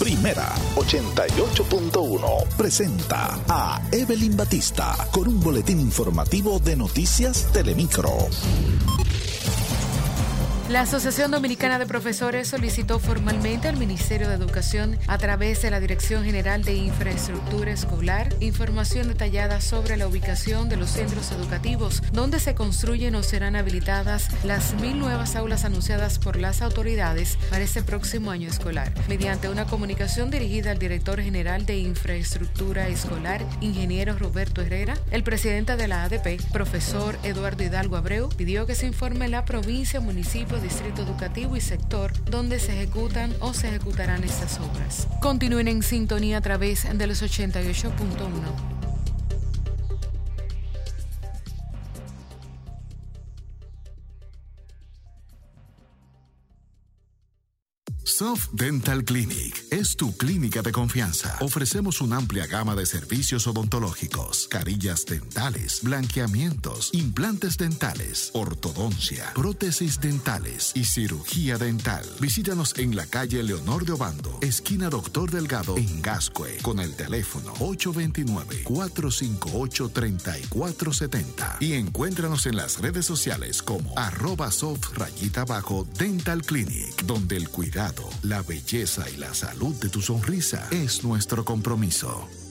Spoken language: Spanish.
Primera 88.1 presenta a Evelyn Batista con un boletín informativo de Noticias Telemicro. La Asociación Dominicana de Profesores solicitó formalmente al Ministerio de Educación, a través de la Dirección General de Infraestructura Escolar, información detallada sobre la ubicación de los centros educativos donde se construyen o serán habilitadas las 1,000 nuevas aulas anunciadas por las autoridades para este próximo año escolar. Mediante una comunicación dirigida al Director General de Infraestructura Escolar, ingeniero Roberto Herrera, el presidente de la ADP, profesor Eduardo Hidalgo Abreu, pidió que se informe la provincia, municipio, distrito educativo y sector donde se ejecutan o se ejecutarán estas obras. Continúen en sintonía a través de los 88.1. Soft Dental Clinic es tu clínica de confianza. Ofrecemos una amplia gama de servicios odontológicos, carillas dentales, blanqueamientos, implantes dentales, ortodoncia, prótesis dentales y cirugía dental. Visítanos en la calle Leonor de Obando, esquina Doctor Delgado, en Gascue, con el teléfono 829-458-3470 y encuéntranos en las redes sociales como @soft_dental clinic, donde el cuidado, la belleza y la salud de tu sonrisa es nuestro compromiso.